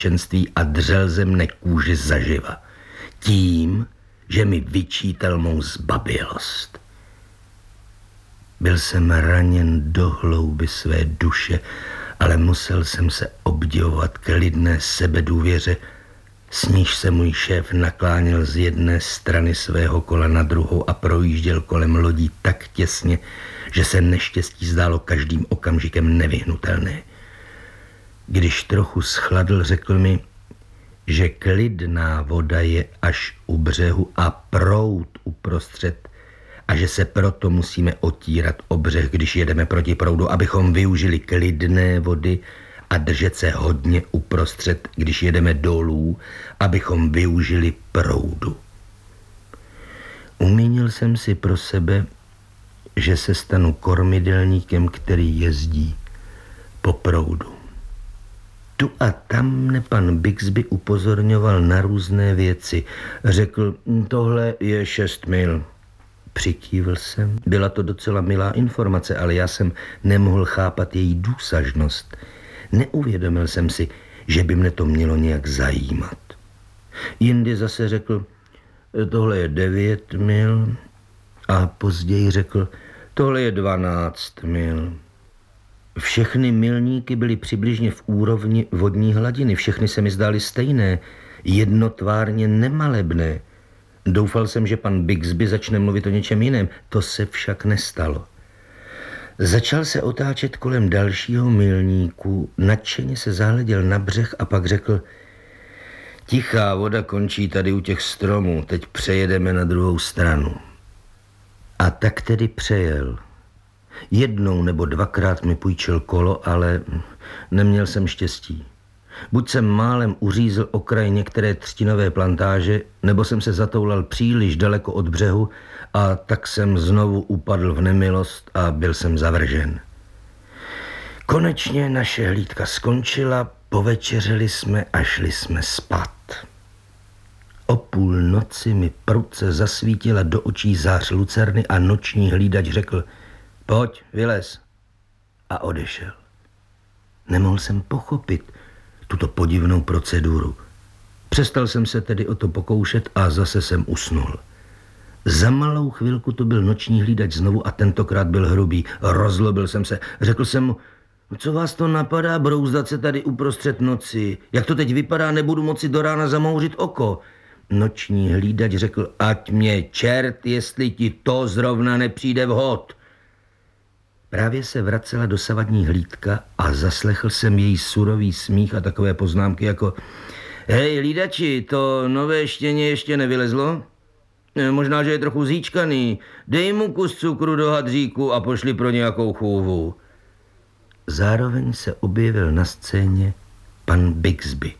čenství a dřel ze mne kůži zaživa. Tím, že mi vyčítal mou zbabělost. Byl jsem raněn do hlouby své duše, ale musel jsem se obdivovat klidné sebedůvěře, s níž se můj šéf nakláněl z jedné strany svého kola na druhou a projížděl kolem lodí tak těsně, že se neštěstí zdálo každým okamžikem nevyhnutelné. Když trochu schladl, řekl mi, že klidná voda je až u břehu a proud uprostřed a že se proto musíme otírat o břeh, když jedeme proti proudu, abychom využili klidné vody a držet se hodně uprostřed, když jedeme dolů, abychom využili proudu. Umínil jsem si pro sebe, že se stanu kormidelníkem, který jezdí po proudu. Tu a tam mne pan Bixby upozorňoval na různé věci. Řekl, tohle je 6 mil. Přikývl jsem. Byla to docela milá informace, ale já jsem nemohl chápat její důsažnost. Neuvědomil jsem si, že by mne to mělo nějak zajímat. Jindy zase řekl, tohle je 9 mil a později řekl, tohle je 12 mil. Všechny milníky byly přibližně v úrovni vodní hladiny, všechny se mi zdály stejné, jednotvárně nemalebné. Doufal jsem, že pan Bixby začne mluvit o něčem jiném, to se však nestalo. Začal se otáčet kolem dalšího milníku, nadšeně se zahleděl na břeh a pak řekl, tichá voda končí tady u těch stromů, teď přejedeme na druhou stranu. A tak tedy přejel. Jednou nebo dvakrát mi půjčil kolo, ale neměl jsem štěstí. Buď jsem málem uřízl okraj některé třtinové plantáže, nebo jsem se zatoulal příliš daleko od břehu a tak jsem znovu upadl v nemilost a byl jsem zavržen. Konečně naše hlídka skončila, povečeřili jsme a šli jsme spát. O půlnoci mi prudce zasvítila do očí zář lucerny a noční hlídač řekl, pojď, vylez. A odešel. Nemohl jsem pochopit tuto podivnou proceduru. Přestal jsem se tedy o to pokoušet a zase jsem usnul. Za malou chvilku to byl noční hlídač znovu a tentokrát byl hrubý. Rozlobil jsem se. Řekl jsem mu, co vás to napadá brouzdat se tady uprostřed noci? Jak to teď vypadá, nebudu moci do rána zamouřit oko. Noční hlídač řekl, ať mě čert, jestli ti to zrovna nepřijde vhod. Právě se vracela dosavadní hlídka a zaslechl jsem její surový smích a takové poznámky jako hej, hlídači, to nové štěně ještě nevylezlo? Možná, že je trochu zíčkaný. Dej mu kus cukru do hadříku a pošli pro nějakou chůvu. Zároveň se objevil na scéně pan Bixby.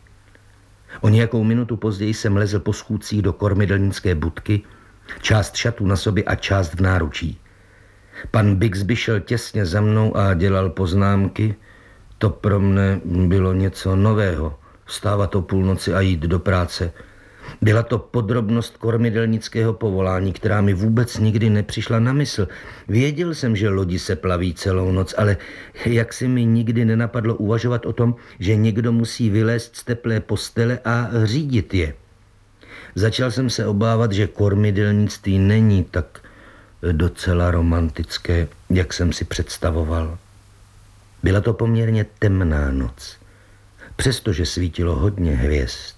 O nějakou minutu později jsem lezl po schůdcích do kormidelnické budky, část šatů na sobě a část v náručí. Pan Bixby šel těsně za mnou a dělal poznámky. To pro mne bylo něco nového. Vstávat o půlnoci a jít do práce. Byla to podrobnost kormidelnického povolání, která mi vůbec nikdy nepřišla na mysl. Věděl jsem, že lodi se plaví celou noc, ale jak si mi nikdy nenapadlo uvažovat o tom, že někdo musí vylézt z teplé postele a řídit je. Začal jsem se obávat, že kormidelnictví není tak docela romantické, jak jsem si představoval. Byla to poměrně temná noc, přestože svítilo hodně hvězd.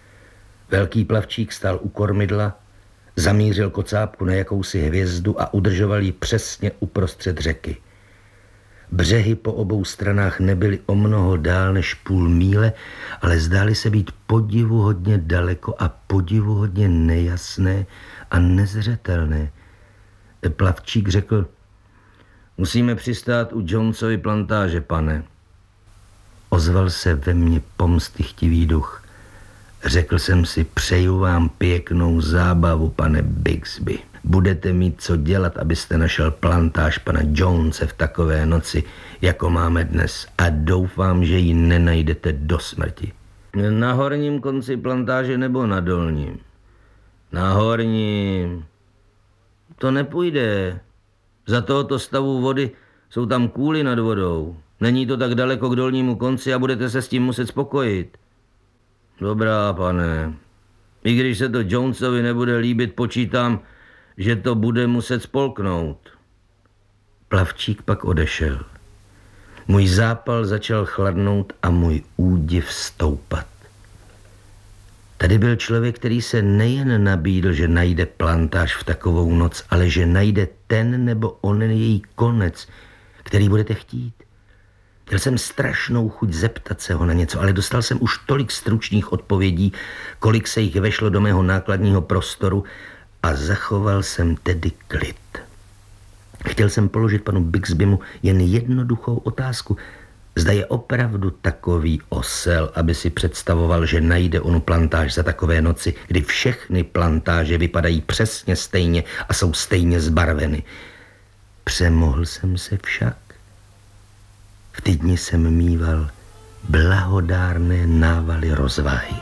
Velký plavčík stál u kormidla, zamířil kocápku na jakousi hvězdu a udržoval ji přesně uprostřed řeky. Břehy po obou stranách nebyly o mnoho dál než půl míle, ale zdály se být podivuhodně daleko a podivuhodně nejasné a nezřetelné. Plavčík řekl, musíme přistát u Jonesovy plantáže, pane. Ozval se ve mně pomstychtivý duch. Řekl jsem si, přeju vám pěknou zábavu, pane Bixby. Budete mít co dělat, abyste našel plantáž pana Jonese v takové noci, jako máme dnes, a doufám, že ji nenajdete do smrti. Na horním konci plantáže nebo na dolním? Na horním. To nepůjde. Za tohoto stavu vody jsou tam kůly nad vodou. Není to tak daleko k dolnímu konci a budete se s tím muset spokojit. Dobrá, pane. I když se to Jonesovi nebude líbit, počítám, že to bude muset spolknout. Plavčík pak odešel. Můj zápal začal chladnout a můj údiv stoupat. Tady byl člověk, který se nejen nabídl, že najde plantáž v takovou noc, ale že najde ten nebo onen její konec, který budete chtít. Měl jsem strašnou chuť zeptat se ho na něco, ale dostal jsem už tolik stručných odpovědí, kolik se jich vešlo do mého nákladního prostoru a zachoval jsem tedy klid. Chtěl jsem položit panu Bixbymu jen jednoduchou otázku. Zda je opravdu takový osel, aby si představoval, že najde onu plantáž za takové noci, kdy všechny plantáže vypadají přesně stejně a jsou stejně zbarveny. Přemohl jsem se však. V ty dni jsem míval blahodárné návaly rozvahy.